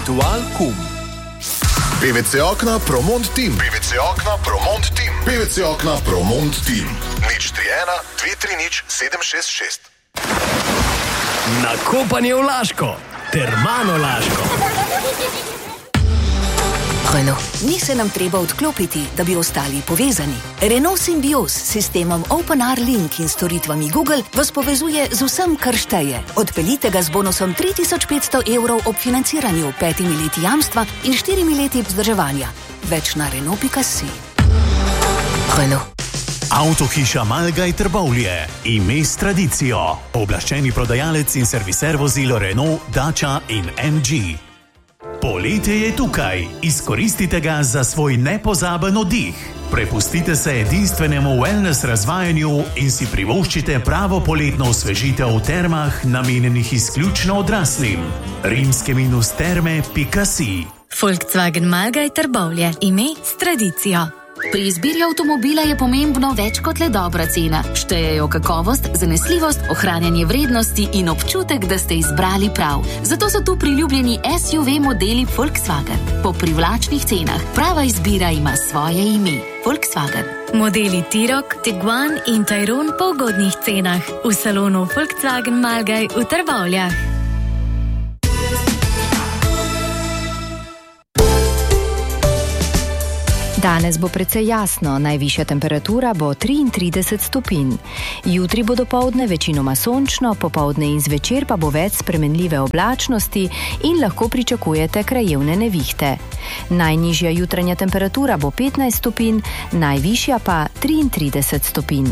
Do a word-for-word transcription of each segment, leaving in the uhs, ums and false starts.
Ritual kum. P V C okna Promont Team. P V C okna Promont Team. P V C okna Promont Team. nič tri ena dve tri nič sedem šest šest. Nakopanje v Laško. Termano Laško. Renault. Ni se nam treba odklopiti, da bi ostali povezani. Renault Symbioz s sistemom OpenR Link in storitvami Google vas povezuje z vsem, kar šteje. Odpeljite ga z bonusom tri tisoč petsto evrov ob financiranju, petimi leti jamstva in štirimi leti vzdrževanja. Več na Renault pika si. Renault. Avtohiša Malgaj Trbovlje. Ime s tradicijo. Pooblaščeni prodajalec in serviser vozil Renault, Dacia in M G. Poletje je tukaj. Izkoristite ga za svoj nepozaben oddih. Prepustite se edinstvenemu wellness razvajanju in si privoščite pravo poletno osvežitev v termah, namenjenih izključno odraslim. rimske minus terme pika si. Volkswagen Malgaj Trbovlje. Ime s tradicijo. Pri izbiri avtomobila je pomembno več kot le dobra cena. Štejejo kakovost, zanesljivost, ohranjanje vrednosti in občutek, da ste izbrali prav. Zato so tu priljubljeni S U V modeli Volkswagen. Po privlačnih cenah. Prava izbira ima svoje ime. Volkswagen. Modeli T-Roc, Tiguan in Tayron po ugodnih cenah. V salonu Volkswagen Malgaj v Trbovljah. Danes bo precej jasno, najvišja temperatura bo triintrideset stopinj. Jutri bo dopoldne večinoma sončno, popoldne in zvečer pa bo več spremenljive oblačnosti in lahko pričakujete krajevne nevihte. Najnižja jutranja temperatura bo petnajst stopinj, najvišja pa triintrideset stopinj.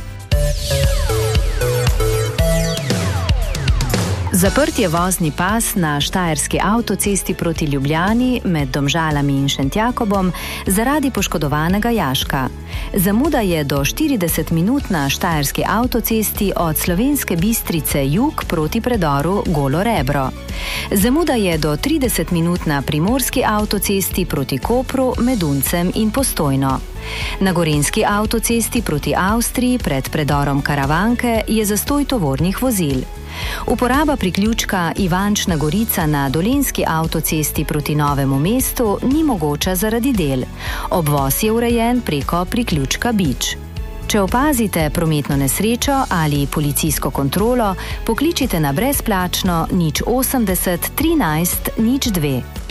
Zaprt je vozni pas na štajerski avtocesti proti Ljubljani med Domžalami in Šentjakobom zaradi poškodovanega jaška. Zamuda je do štirideset minut na štajerski avtocesti od Slovenske Bistrice jug proti predoru Golo Rebro. Zamuda je do trideset minut na primorski avtocesti proti Kopru, Meduncem in Postojno. Na gorenjski avtocesti proti Avstriji pred predorom Karavanke je zastoj tovornih vozil. Uporaba priključka Ivančna Gorica na dolenjski avtocesti proti Novemu mestu ni mogoča zaradi del. Obvoz je urejen preko priključka Bič. Če opazite prometno nesrečo ali policijsko kontrolo, pokličite na brezplačno nič osemdeset trinajst nič dve.